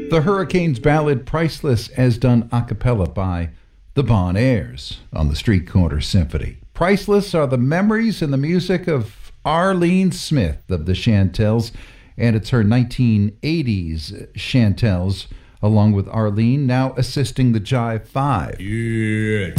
The Hurricanes ballad Priceless, as done a cappella by the Bon Airs on the Street Corner Symphony. Priceless are the memories and the music of Arlene Smith of the Chantels, and it's her 1980s Chantels, along with Arlene, now assisting the Jive Five. Yeah.